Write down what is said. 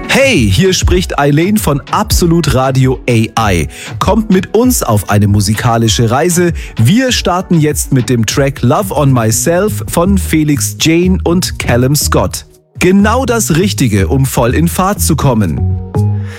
Hey, hier spricht Eileen von Absolut Radio AI. Kommt mit uns auf eine musikalische Reise. Wir starten jetzt mit dem Track Love on Myself von Felix Jane und Callum Scott. Genau das Richtige, um voll in Fahrt zu kommen.